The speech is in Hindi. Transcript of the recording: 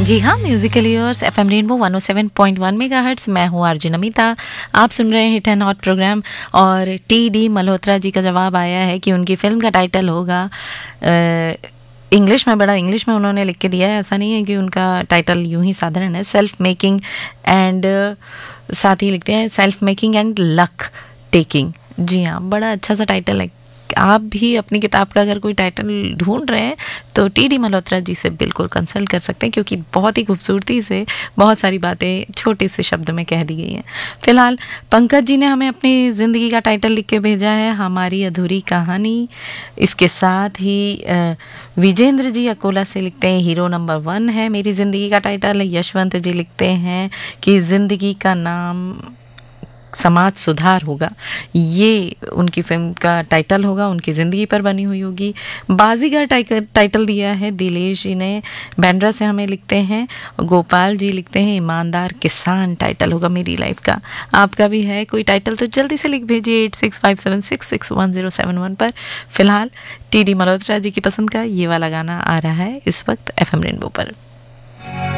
जी हाँ, Musically yours FM rainbow 107.1 megahertz. मैं हूँ आरजे नमिता। आप सुन रहे हैं हिट एंड हॉट प्रोग्राम। और टी.डी. मल्होत्रा जी का जवाब आया है कि उनकी फिल्म का टाइटल होगा इंग्लिश में, बड़ा इंग्लिश में उन्होंने लिख के दिया है। ऐसा नहीं है कि उनका टाइटल यूं ही साधारण है। सेल्फ मेकिंग एंड साथ ही लिखते हैं self making and luck taking. जी हाँ, बड़ा अच्छा सा टाइटल है। आप भी अपनी किताब का अगर कोई टाइटल ढूंढ रहे हैं तो टी.डी. मल्होत्रा जी से बिल्कुल कंसल्ट कर सकते हैं, क्योंकि बहुत ही खूबसूरती से बहुत सारी बातें छोटे से शब्द में कह दी गई हैं। फिलहाल पंकज जी ने हमें अपनी ज़िंदगी का टाइटल लिख के भेजा है, हमारी अधूरी कहानी। इसके साथ ही विजेंद्र जी अकोला से लिखते हैं हीरो नंबर 1 है मेरी ज़िंदगी का टाइटल। यशवंत जी लिखते हैं कि ज़िंदगी का नाम समाज सुधार होगा, ये उनकी फिल्म का टाइटल होगा, उनकी ज़िंदगी पर बनी हुई होगी। बाजीगर टाइटल दिया है दिलेश जी ने, बैंड्रा से हमें लिखते हैं। गोपाल जी लिखते हैं ईमानदार किसान टाइटल होगा मेरी लाइफ का। आपका भी है कोई टाइटल तो जल्दी से लिख भेजिए 8657661071 पर। फिलहाल टी.डी. मल्होत्रा जी की पसंद का ये वाला गाना आ रहा है इस वक्त एफएम रेनबो पर।